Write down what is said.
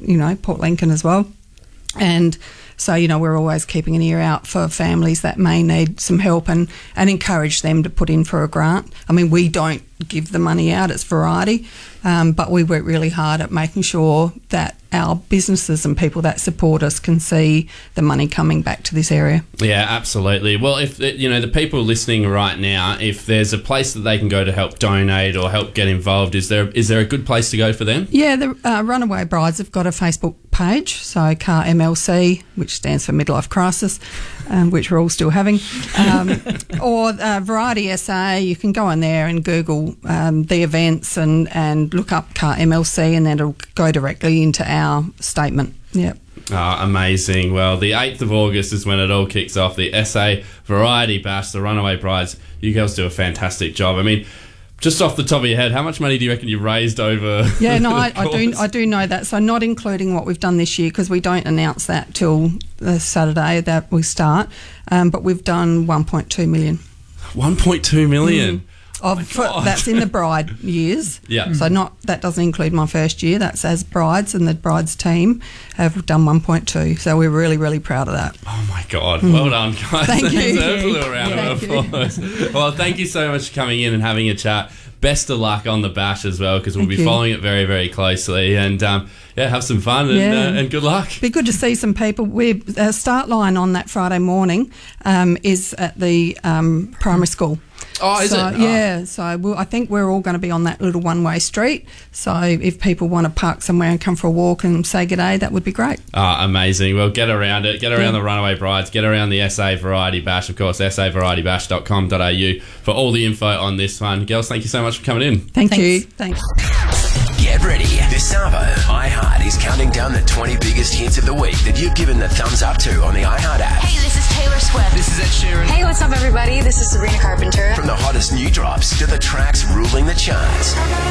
Port Lincoln as well. And so, we're always keeping an ear out for families that may need some help and encourage them to put in for a grant. I mean, we don't give the money out, it's Variety, but we work really hard at making sure that our businesses and people that support us can see the money coming back to this area. Yeah, absolutely. Well, if the people listening right now, if there's a place that they can go to help donate or help get involved, is there a good place to go for them? Yeah, the Runaway Brides have got a Facebook page, so CAR MLC, which stands for Midlife Crisis, which we're all still having, or Variety SA. You can go on there and Google the events and look up CAR MLC, and then it'll go directly into our statement. Yep. Amazing. Well, the 8th of August is when it all kicks off, the SA Variety Bash, the Runaway Brides. You girls do a fantastic job. I mean, just off the top of your head, how much money do you reckon you've raised over? Yeah, no, I do know that. So not including what we've done this year, because we don't announce that till the Saturday that we start. But we've done 1.2 million. 1.2 million. That's in the bride years. Yeah. So that doesn't include my first year. That's as brides, and the brides team have done 1.2. So we're really, really proud of that. Oh my God! Well done, guys. Thank you. A little round of applause. Well, thank you so much for coming in and having a chat. Best of luck on the bash as well, because we'll be following it very, very closely. And have some fun and good luck. Be good to see some people. Our start line on that Friday morning is at the primary school. Oh, is it? Yeah, so I think we're all going to be on that little one-way street. So if people want to park somewhere and come for a walk and say g'day, that would be great. Amazing. Well, get around it. Get around the Runaway Brides. Get around the SA Variety Bash. Of course, savarietybash.com.au for all the info on this one. Girls, thank you so much for coming in. Thanks. You. Thanks. Get ready. This Savo, iHeart is counting down the 20 biggest hits of the week that you've given the thumbs up to on the iHeart app. Hey, this is Taylor Swift. This is Ed Sheeran. Hey, what's up, everybody? This is Sabrina Carpenter. From the hottest new drops to the tracks ruling the charts.